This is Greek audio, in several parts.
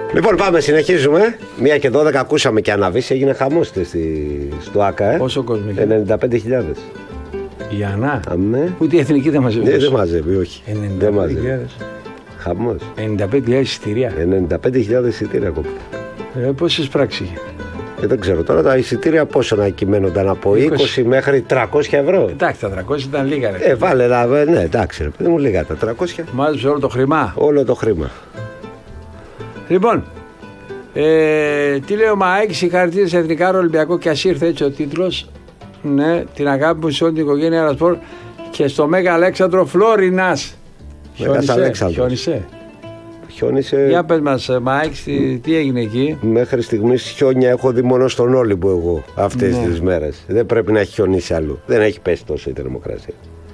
Λοιπόν, πάμε, συνεχίζουμε. 1 και 12 ακούσαμε και αναβήσει, έγινε χαμός στο ΑΚΑ. Πόσο κόσμο είχε? 95.000. Η Ανά. Αμέ. Ούτε η εθνική δεν μαζεύει. Δεν μαζεύει, όχι. 95.000. Χαμός. 95.000 εισιτήρια. 95.000 εισιτήρια κόπη. Πόσες πράξεις είχε? Δεν ξέρω τώρα τα εισιτήρια πόσο να κυμαίνονταν από 20 μέχρι 300 ευρώ. Εντάξει, τα 300 ήταν λίγα. Ρε. Βάλε ένα. Ναι, εντάξει, ρε παιδί μου, λίγα τα 300. Μάζεψε όλο το χρήμα. Όλο το χρήμα. Λοιπόν, τι λέει ο Μαέκη, συγχαρητήρια σε Εθνικά Ολυμπιακό, και ας ήρθε έτσι ο τίτλος. Ναι, την αγάπη μου σε όλη την οικογένεια Ρασπορ και στο Μέγα Αλέξανδρο Φλόρινας. Χιόνισε. Χιόνισε. Για πες μας, Μαέκη, τι έγινε εκεί? Μέχρι στιγμής χιόνια έχω δει μόνο στον Όλυμπο εγώ αυτές τις μέρες. Δεν πρέπει να έχει χιονίσει αλλού. Δεν έχει πέσει τόσο η θερμοκρασία.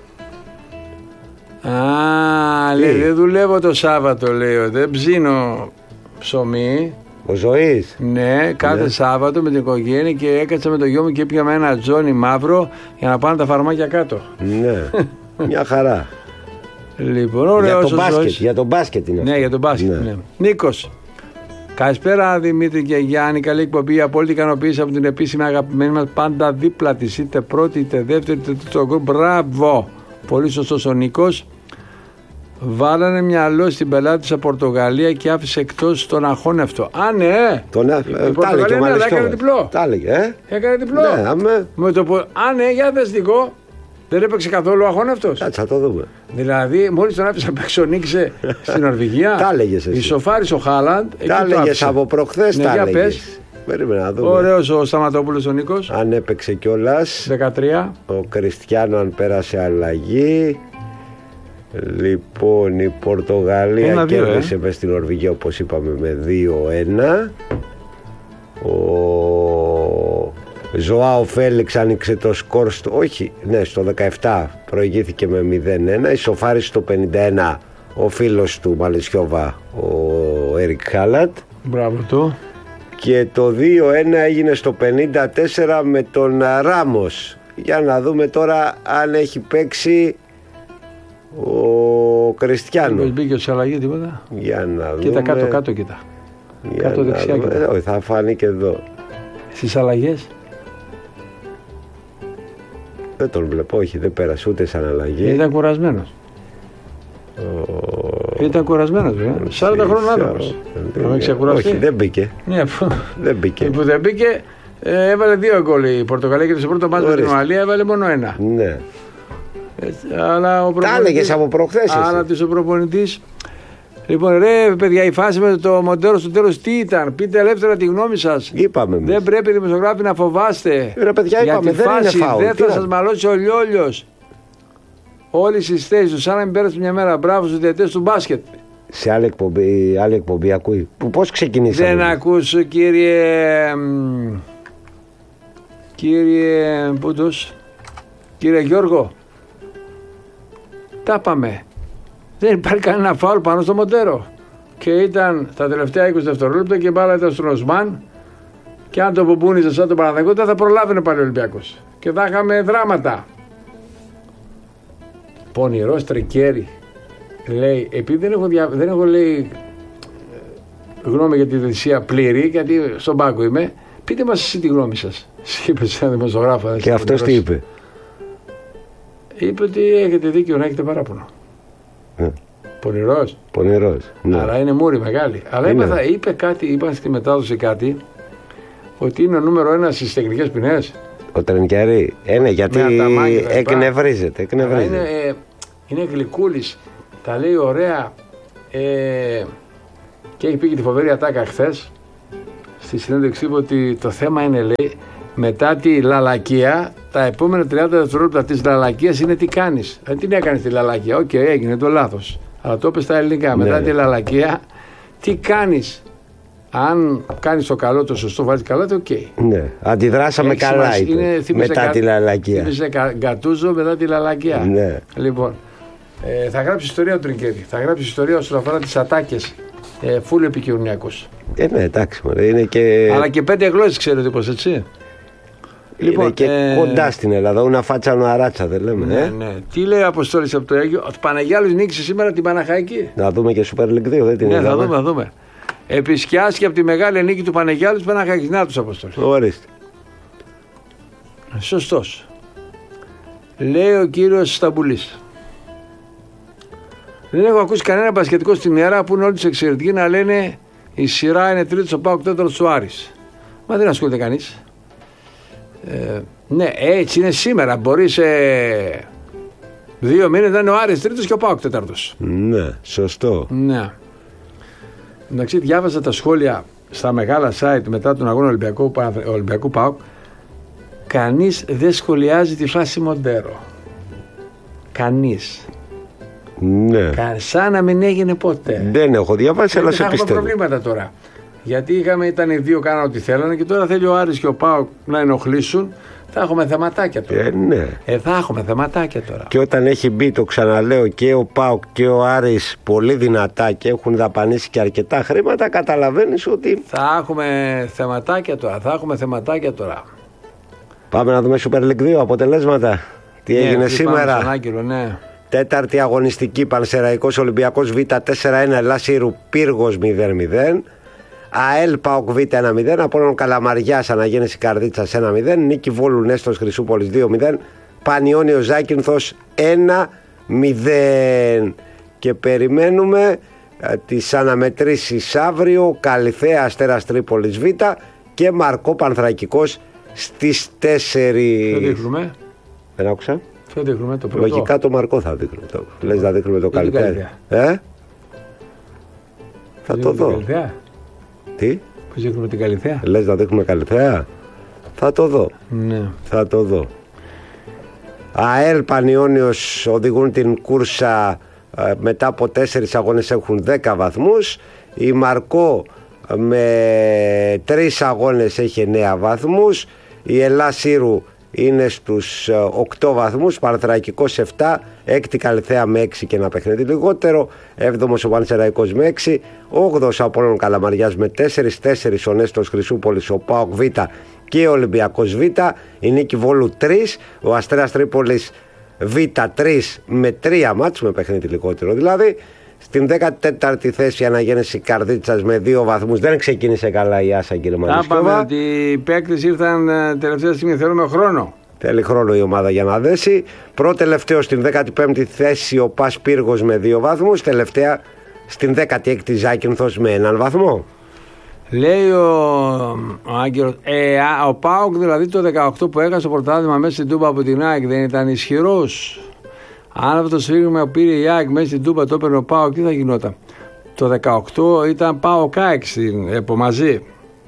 Λέει, δεν δουλεύω το Σάββατο, λέει, δεν ψήνω ψωμί. Ο Ζωής. Ναι, κάθε Σάββατο με την οικογένεια και έκατσα με το γιο μου και πήγαμε ένα τζόνι μαύρο για να πάνε τα φαρμάκια κάτω. Ναι, μια χαρά. Λοιπόν, ωραίος για τον μπάσκετ είναι αυτό. Ναι, για τον μπάσκετ. Ναι. Νίκος. Καλησπέρα Δημήτρη και Γιάννη. Καλή εκπομπή. Απόλυτη ικανοποίηση από την επίσημη αγαπημένη μας. Πάντα δίπλα της, είτε πρώτη είτε δεύτερη είτε τρίτο γκρουπ. Μπράβο. Πολύ σωστός ο Νίκος. Βάλανε μυαλό στην πελάτη της από Πορτογαλία και άφησε εκτός τον αχώνευτο. Ναι! Η Πορτογαλία έκανε διπλό. Τα έλεγε, Έκανε διπλό. Ναι, ναι, για δεσδικό. Δεν έπαιξε καθόλου ο αχώνευτος. Κάτσε, θα το δούμε. Δηλαδή, μόλις τον άφησε απ' έξω, νίκησε στην Νορβηγία. Τα έλεγες εσύ. Ισοφάρισε ο Χάλαντ. Τα έλεγες από προχθές, τα έλεγες. Περίμενα να δούμε. Ωραίος ο Σταματόπουλος ο Νίκος. Αν έπαιξε κιόλας. 13. Ο Κριστιάνο αν πέρασε αλλαγή. Λοιπόν, η Πορτογαλία κέρδισε μες στην Νορβηγία, όπως είπαμε, με 2-1. Ο Ζωάο Φέλιξ άνοιξε το σκορ στο 17 προηγήθηκε με 0-1. Ισοφάρισε στο 51 ο φίλος του Μαλισιόβα, ο Έρικ Χάλαντ. Μπράβο του. Και το 2-1 έγινε στο 54 με τον Ράμος. Για να δούμε τώρα αν έχει παίξει ο Κριστιάνο. Δεν μπήκε σε αλλαγή τίποτα. Για να δούμε. Κοίτα κάτω, κοίτα. Κάτω δεξιά, κοίτα. Όχι, θα φανεί και εδώ. Στις αλλαγές. Δεν τον βλέπω, όχι, δεν πέρασε ούτε σαν αλλαγή. Ήταν κουρασμένος. Ήταν κουρασμένος, 40 χρόνων άνθρωπος. Θα ξεκουραστεί. Όχι, δεν μπήκε. Ναι, δεν μπήκε. Που δεν μπήκε, έβαλε 2 γκολ η Πορτογαλία και στο πρώτο μάτι με την Ουαλία έβαλε μόνο 1. Ναι. Αλλά ο τα έλεγες από προχθές. Αλλά της ο προπονητής. Λοιπόν, ρε παιδιά, η φάση με το Μοντέρο στο τέλος τι ήταν? Πείτε ελεύθερα τη γνώμη σας. Είπαμε. Δεν πρέπει οι δημοσιογράφοι να φοβάστε. Ρε παιδιά, είπαμε, δεν είναι φάουλ. Δεν θα σας μαλώσει ο Λιόλιος. Όλοι στις θέσεις τους, σαν να μην πέρασε μια μέρα. Μπράβο στους διαιτητές του μπάσκετ. Σε άλλη εκπομπή ακούει. Πώς ξεκινήσαμε? Δεν ακούς, κύριε Γιώργο. Τα πάμε. Δεν υπάρχει κανένα φάουλ πάνω στο Μοντέρο. Και ήταν τα τελευταία 20 δευτερόλεπτα και μπάλα ήταν στον Οσμάν. Και αν το πουμπούνιζε σαν τον Παναθηναϊκό, δεν θα προλάβαινε πάλι ο Ολυμπιακός. Και θα είχαμε δράματα. Πονηρός Τρικέρι. Λέει, επειδή δεν έχω λέει γνώμη για τη διαιτησία πλήρη, γιατί στον πάγκο είμαι, πείτε μας εσύ τη γνώμη σας. Είπε σε ένα δημοσιογράφο. Και αυτός τι είπε? Είπε ότι έχετε δίκιο να έχετε παράπονο. Πονηρός. Ναι. Αλλά είναι μούρη μεγάλη. Αλλά είπε κάτι, είπαν στη μετάδοση κάτι, ότι είναι ο νούμερο 1 στις τεχνικές ποινές. Ο Τρενκιαρή. Ναι, γιατί εκνευρίζεται. Είναι γλυκούλης. Τα λέει ωραία. Και έχει πει και τη φοβερή ατάκα χθες. Στη συνέντευξη είπε ότι το θέμα είναι, λέει, μετά τη λαλακία, τα επόμενα 30 δευτερόλεπτα της λαλακίας είναι τι κάνεις. Τι έκανες τη λαλακία? Οκ, έγινε το λάθος. Αλλά το είπε στα ελληνικά. Μετά τη λαλακία, τι κάνεις. Αν κάνεις το καλό, το σωστό, βάζεις καλά, οκ. Ναι, αντιδράσαμε καλά, είπε, μετά τη λαλακία. Θύμισε Γκατούζο μετά τη λαλακία. Ναι. Λοιπόν, θα γράψει ιστορία ο Τρινκέρι. Θα γράψει ιστορία όσον αφορά τις ατάκες. Φουλ επικοινωνιακός. Ναι, εντάξει, είναι και... Αλλά και 5 γλώσσες ξέρετε πως, έτσι. Λοιπόν, και κοντά στην Ελλάδα, ούνα φάτσα νοαράτσα, δεν λέμε. Ναι. Τι λέει ο Αποστόλης από το Αίγιο? Ο Παναγιάλος νίκησε σήμερα την Παναχαϊκή. Να δούμε και Super League 2, δεν την είδαμε. Ναι, θα δούμε. επισκιάστηκε από τη μεγάλη νίκη του Πανεγιάλου με ένα Χαγινάτους, Αποστόλη. Ορίστε. Σωστός. Λέει ο κύριος Σταμπουλής. Δεν έχω ακούσει κανένα μπασκετικό στην Ιερά που είναι όλοι τους εξαιρετικοί να λένε η σειρά είναι τρίτος ο ΠΑΟΚ, τέταρτος ο Άρης. Μα δεν ασχολείται κανείς. Ναι, έτσι είναι σήμερα. Μπορεί σε 2 μήνες να είναι ο Άρης τρίτος και ο ΠΑΟΚ τέταρτος. Ναι, σωστό. Ναι. Εντάξει, διάβαζα τα σχόλια στα μεγάλα site μετά τον αγώνα Ολυμπιακού ΠΑΟΚ. Κανείς δεν σχολιάζει τη φάση Μοντέρο. Κανείς. Ναι. Σαν να μην έγινε ποτέ. Δεν έχω διαβάσει, αλλά σε πιστεύω. πιστεύω. Έχουμε προβλήματα τώρα. Γιατί ήταν οι δύο κάνανε ό,τι θέλανε και τώρα θέλει ο Άρης και ο ΠΑΟΚ να ενοχλήσουν. Θα έχουμε θεματάκια τώρα. Ναι. Θα έχουμε θεματάκια τώρα. Και όταν έχει μπει, το ξαναλέω, και ο ΠΑΟΚ και ο Άρης πολύ δυνατά και έχουν δαπανίσει και αρκετά χρήματα, καταλαβαίνεις ότι θα έχουμε θεματάκια τώρα. Πάμε να δούμε Super League 2 αποτελέσματα. Τι έγινε σήμερα. Άγγελο, ναι. Τέταρτη αγωνιστική, Πανσεραϊκός Ολυμπιακός Β 4-1, Ελλάς Ήρου Πύργος 0-0. ΑΕΛ ΠΑΟΚ Β 1-0, Απόλλων Καλαμαριάς Αναγέννηση Καρδίτσας 1-0, Νίκη Βόλου Νέστος Χρυσούπολης 2-0, Πανιώνιο Ζάκυνθος 1-0. Και περιμένουμε τις αναμετρήσεις αύριο, Καλιθέα Αστέρας Τρίπολης Β και Μαρκό Πανθρακικός στις 4. Το δείχνουμε. Δεν άκουσα. Το δείχνουμε το πρώτο. Λογικά το Μαρκό θα δείχνουμε. Λες να δείχνουμε το Καλιθέα. Θα το δω. Τι? Πώς δείχνουμε την Καλιθέα. Λες να δείχνουμε Καλιθέα. Θα το δω. Ναι. Θα το δω. ΑΕΛ Πανιώνιος οδηγούν την κούρσα, μετά από 4 αγώνες έχουν 10 βαθμούς. Η Μαρκό με 3 αγώνες έχει 9 βαθμούς. Η Ελλάς Ήρου είναι στους 8 βαθμούς, Παναθηναϊκός 7, 6η Καλιθέα με 6 και ένα παιχνίδι λιγότερο, 7ος ο Πανσεραϊκός με 6, 8ος ο Απόλλων Καλαμαριάς με 4 ο Νέστος Χρυσούπολης, ο ΠΑΟΚ Β και ο Ολυμπιακός Β, η Νίκη Βόλου 3, ο Αστέρας Τρίπολης Β 3 με 3 μάτς, με παιχνίδι λιγότερο δηλαδή. Στην 14η θέση η Αναγέννηση Καρδίτσας με 2 βαθμούς. Δεν ξεκίνησε καλά η Άσα, κύριε Μανισκόβα. Είπαμε ότι οι παίκτες ήρθαν τελευταία στιγμή, θέλουμε χρόνο. Θέλει χρόνο η ομάδα για να δέσει. Πρώτο-τελευταίο στην 15η θέση ο Πας Πύργος με 2 βαθμούς. Τελευταία στην 16η Ζάκυνθος με 1 βαθμό. Λέει ο Άγγελος, ο ΠΑΟΚ δηλαδή το 18 που έχασε το πρωτάθλημα μέσα στην Τούμπα από την ΑΕΚ δεν ήταν ισχυρός? Αν αυτό το σφύριγμα πήρε η ΑΕΚ μέσα στην Τούμπα, το έπαιρνε ο ΠΑΟΚ, τι θα γινόταν? Το 18 ήταν ΠΑΟΚ ΑΕΚ μαζί.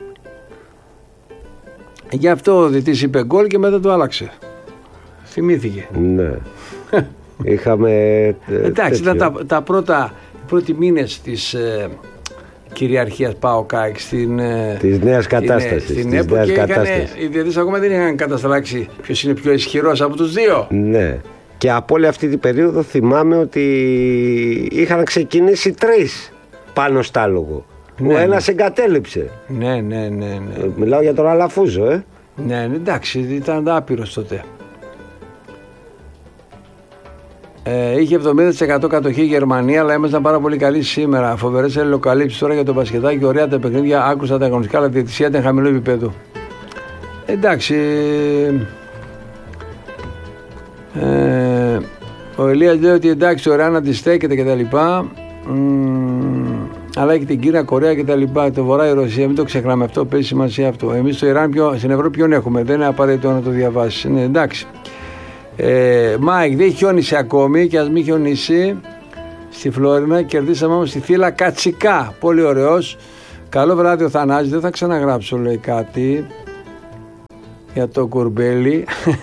Γι' αυτό ο διτής είπε γκολ και μετά το άλλαξε. Θυμήθηκε. Ναι. Είχαμε. Εντάξει, ήταν οι πρώτοι μήνες της κυριαρχίας ΠΑΟΚ ΑΕΚ της νέας κατάστασης. Στην ΕΠΟ και οι διαιτητές ακόμα δεν είχαν καταστράξει ποιος είναι πιο ισχυρός από τους δύο. Ναι. Και από όλη αυτή την περίοδο θυμάμαι ότι είχαν ξεκινήσει 3 πάνω στα άλογο. Ναι, ο ένας εγκατέλειψε. Ναι. Μιλάω για τον Αλαφούζο, Ναι, εντάξει, ήταν άπειρος τότε. Είχε 70% κατοχή η Γερμανία, αλλά έμειναν πάρα πολύ καλή σήμερα. Φοβερές αλληλοκαλύψεις τώρα για το μπασκετάκι, ωραία τα παιχνίδια. Άκουσα τα αγωνιστικά, αλλά τη διαιτησία ήταν χαμηλό επίπεδο. Εντάξει. Ο Ελίας λέει ότι εντάξει, ωραία να τη στέκεται κτλ. Αλλά έχει την Κίνα, Κορέα κτλ. Το Βορρά η Ρωσία, μην το ξεχνάμε αυτό, παίζει σημασία αυτό. Εμείς στο Ιράν στην Ευρώπη ποιον έχουμε, δεν είναι απαραίτητο να το διαβάσει. Ναι, εντάξει. Μάικ, δεν χιόνισε ακόμη και ας μην χιονίσει. Στη Φλόρινα κερδίσαμε όμως στη Θύλα Κατσικά. Πολύ ωραίος. Καλό βράδυ ο Θανάσης, δεν θα ξαναγράψω λέει κάτι για το Κουρμπέλι.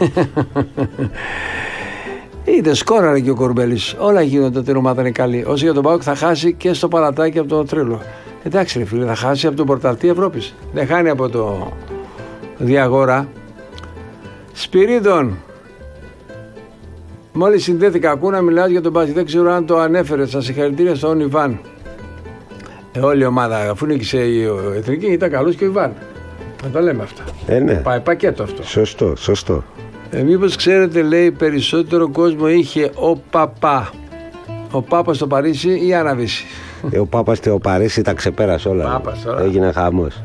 Είδε σκόραρε και ο Κορμπέλης. Όλα γίνονται όταν η ομάδα είναι καλή. Όσο για τον ΠΑΟΚ θα χάσει και στο Παλατάκι από το Τρίλο. Εντάξει ρε φίλε, θα χάσει από τον πρωταθλητή Ευρώπης. Δεν χάνει από το Διαγόρα. Σπυρίδων. Μόλις συνδέθηκα, ακούω να μιλάς για τον Μπάζι. Δεν ξέρω αν το ανέφερε. Σας συγχαρητήρια στον Ιβάν. Όλη η ομάδα, αφού νίκησε η Εθνική, ήταν καλός και ο Ιβάν. Να τα λέμε αυτά. Ναι. Πάει πακέτο αυτό. Σωστό. Μήπως ξέρετε, λέει, περισσότερο κόσμο είχε ο Παπά. Ο Πάπας στο Παρίσι ή Αναβίση. Ο Πάπας Θεοπαρίσι τα ξεπέρασε όλα. Έγινε χαμός.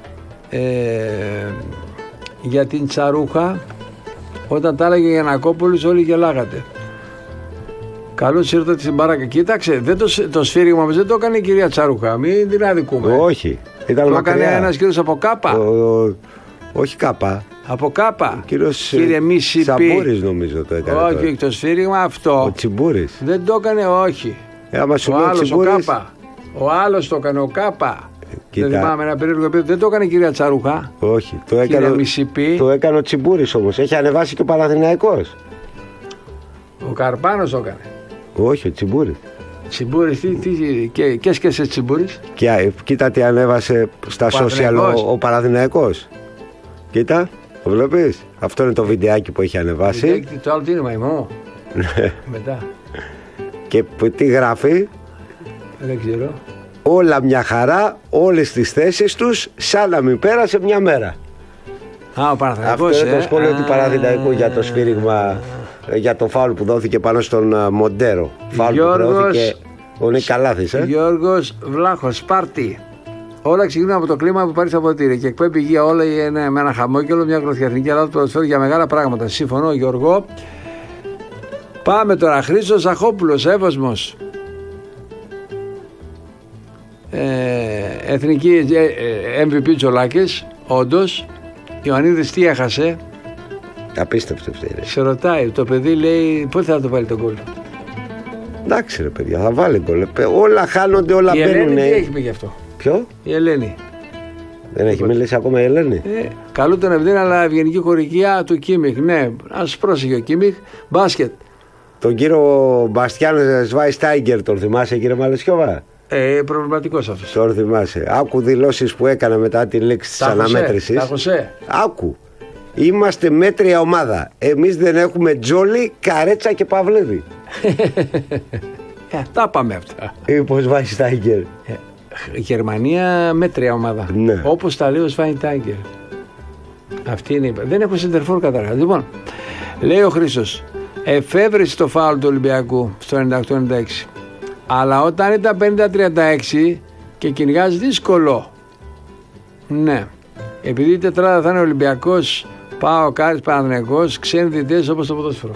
Για την Τσαρούχα, όταν τα έλεγε Γιαννακόπουλος, όλοι γελάγατε. Καλώς ήρθατε στην Μπάρακα. Κοίταξε, το σφύριγμα μας δεν το έκανε η κυρία Τσαρούχα. Μην την αδικούμε. Όχι. Ήταν το έκανε ένας κύριος από Κάπα. Όχι Κάπα. Από Κάπα. Κύριε Μισιπή. Τσαμπούρης νομίζω το έκανε. Όχι, το σφύριγμα αυτό. Ο Τσιμπούρης. Δεν το έκανε, όχι. Ο άλλος ο Κάπα. Ο άλλος το έκανε, ο Κάπα. Κοίτα. Δεν θυμάμαι ένα περίεργο επίπεδο. Δεν το έκανε η κυρία Τσαρούχα. Όχι. Το έκανε ο Τσιμπούρης όμως. Έχει ανεβάσει και ο Παναθηναϊκός. Ο Καρπάνος το έκανε. Όχι, ο Τσιμπούρης. Τσιμπούρης, και σκέφτεσαι Τσιμπούρης. Κοίτα τι ανέβασε στα social ο Παναθηναϊκός. Κοίτα, το βλέπεις. Αυτό είναι το βιντεάκι που έχει ανεβάσει. Το άλλο τι είναι, μαϊμό. Μετά. Και τι γράφει. Δεν ξέρω. Όλα μια χαρά, όλες τις θέσεις τους, σαν να μην πέρασε μια μέρα. Ο Παναθηναϊκός. Αυτό είναι το σχόλιο του Παναθηναϊκού για το σφύριγμα, για το φάουλ που δόθηκε πάνω στον Μοντέρο. Φάουλ που δόθηκε ο Νικαλάθης. Γιώργος Βλάχος, Σπάρτη. Όλα ξεκινούν από το κλίμα που πάρει στα ποτήρια και εκπέμπει υγεία όλα με ένα χαμόγελο, μια γροθιαθνική Ελλάδα που προσφέρει για μεγάλα πράγματα. Συμφωνώ, Γιώργο. Πάμε τώρα. Χρήστος Ζαχόπουλος, Εύωσμος. Εθνική MVP Τσολάκης, όντως. Ιωαννίδης τι έχασε. Απίστευτο αυτό. Σε ρωτάει, το παιδί λέει πότε θα το βάλει τον γκολ. Εντάξει ρε παιδιά, θα βάλει γκολ. Όλα χάνονται, όλα μπαίνουν. Η Ελένη τι έχει πει γι' αυτό. Ποιο? Η Ελένη. Δεν έχει μιλήσει ακόμα η Ελένη. Καλού τον Ευδίνα, αλλά ευγενική χορηγία του Κίμιχ. Ναι, ας πρόσεχε ο Κίμιχ. Μπάσκετ. Τον κύριο Μπαστιάν Σβάιστάιγκερ, τον θυμάσαι κύριε Μαλαισιώβα? Προβληματικός αυτός. Τον θυμάσαι. Άκου δηλώσεις που έκανα μετά τη λήξη της αναμέτρησης. Άκου. Είμαστε μέτρια ομάδα. Εμείς δεν έχουμε Τζόλι, Καρέτσα και Παυλίδη. Τα πάμε αυτά. Είπε ο Σβάιστάιγκερ. Γερμανία μέτρια ομάδα. Ναι. Όπως τα λέει ο Σβάιστάιγκερ. Αυτή είναι. Δεν έχω σεντερφόρ καταρχάς. Λοιπόν, λέει ο Χρήστος, εφεύρεση το φάουλ του Ολυμπιακού στο 98-96. Αλλά όταν ήταν 50-36 και κυνηγάς δύσκολο. Ναι. Επειδή η τετράδα θα είναι Ολυμπιακός, ΠΑΟΚ, Άρης, Παναθηναϊκός, ξένοι διαιτητές όπως το ποδόσφαιρο.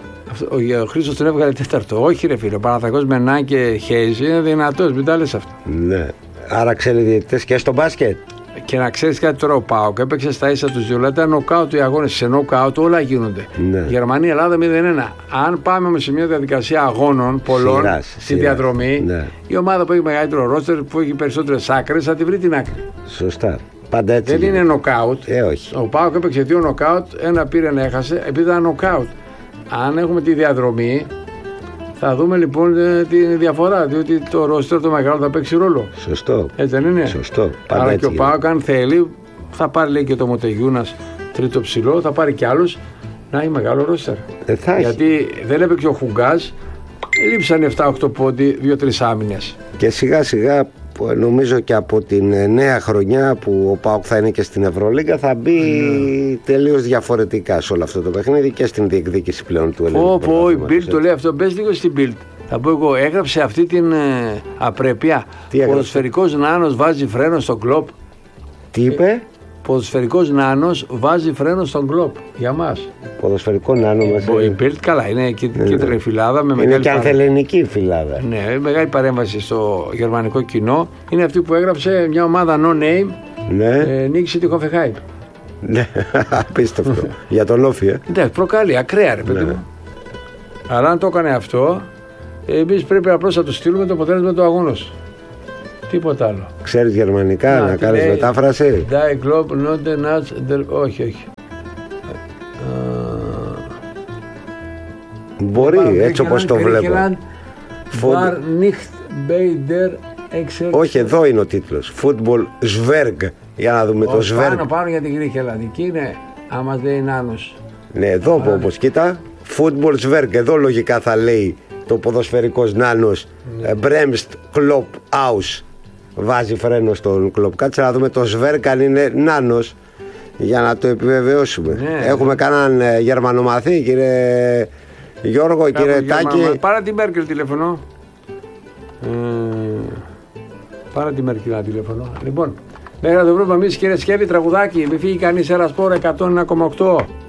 Ο Χρήστος τον έβγαλε τέταρτο. Όχι ρε φίλε, ο Παναθηναϊκός με Νάν και Χέιζ είναι δυνατός, μην τα λες αυτά. Ναι. Άρα ξένοι διαιτητές και στο μπάσκετ. Και να ξέρεις κάτι τώρα, ο ΠΑΟΚ έπαιξε στα ίσα τους δύο, ήταν νοκάουτ οι αγώνες. Σε νοκάουτ όλα γίνονται. Ναι. Γερμανία, Ελλάδα 0-1. Αν πάμε σε μια διαδικασία αγώνων πολλών στη διαδρομή, ναι, η ομάδα που έχει μεγαλύτερο ρόστερ, που έχει περισσότερες άκρες, θα τη βρει την άκρη. Σωστά. Πάντα έτσι. Δεν είναι νοκάουτ. Όχι. Ο ΠΑΟΚ έπαιξε δύο νοκάουτ, ένα πήρε, ένα έχασε, επειδή ήταν νοκάουτ. Αν έχουμε τη διαδρομή, θα δούμε λοιπόν τη διαφορά, διότι το ρόστερ το μεγάλο θα παίξει ρόλο. Σωστό. Έτσι δεν είναι? Σωστό. Άρα και ο ΠΑΟΚ, αν θέλει, θα πάρει λέει και το Μοτεγιούνας τρίτο ψηλό, θα πάρει κι άλλους να έχει μεγάλο ρόστερ. Γιατί δεν έπαιξε ο Χουγκάζ, λείψαν 7-8 πόντι, 2-3 άμυνες. Και σιγά σιγά νομίζω και από την νέα χρονιά που ο ΠΑΟΚ θα είναι και στην Ευρωλίγκα θα μπει τελείως διαφορετικά σε όλο αυτό το παιχνίδι και στην διεκδίκηση πλέον του ελληνικού πρωταθλήματος. Η Bild το λέει αυτό, μπες λίγο στην Bild. Θα πω εγώ, έγραψε αυτή την απρέπεια. Ποδοσφαιρικός Νάνος βάζει φρένο στον κλοπ. Τι είπε? Ποδοσφαιρικός Νάνος βάζει φρένο στον κλοπ. Για μας. Ποδοσφαιρικό Νάνο μας. Η Bild καλά, είναι κίτρινη φυλάδα. Με είναι και ανθελενική φυλάδα. Ναι, μεγάλη παρέμβαση στο γερμανικό κοινό. Είναι αυτή που έγραψε μια ομάδα no name. Ναι. Νίκησε τη Hoffenheim. Ναι, απίστευτο. Για τον Όφη, Ναι, προκαλεί, ακραία ρε παιδί μου. Αλλά αν το έκανε αυτό, εμείς πρέπει απλώς να του στείλουμε το αποτέλεσμα του αγώνος. Τίποτα άλλο. Ξέρεις γερμανικά, να κάνεις μετάφραση? Die Globe, not the nuts, όχι. Μπορεί, έτσι όπως το βλέπω. Όχι, εδώ είναι ο τίτλος. Football Zwerg. Για να δούμε το Zwerg. Πάνω για την Γρήχη εκεί είναι, άμα δεν είναι Νάνος. Ναι, εδώ όπως κοίτα. Football Zwerg. Εδώ λογικά θα λέει το ποδοσφαιρικός Νάνος. Bremst Klopp Aus. Βάζει φρένο στον Klopp. Κάτσε να δούμε το Zwerg αν είναι Νάνος, για να το επιβεβαιώσουμε. Ναι. Έχουμε κανέναν γερμανομαθή, κύριε Γιώργο, κύριε Τάκη? Πάρε την Μέρκελ τηλεφωνώ. Πάρε τη Μερκίνα τηλέφωνο. Λοιπόν, μέχρι να το βρούμε εμείς, κύριε Σκέβη, τραγουδάκι. Μην φύγει κανείς, ένα σπόρο 101,8.